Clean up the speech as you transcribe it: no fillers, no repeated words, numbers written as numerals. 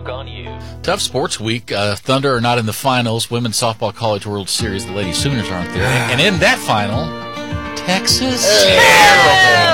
Dunk on You. Tough sports week. Thunder are not in the finals. Women's Softball College World Series. The Lady Sooners aren't there. And in that final, Texas. Terrible.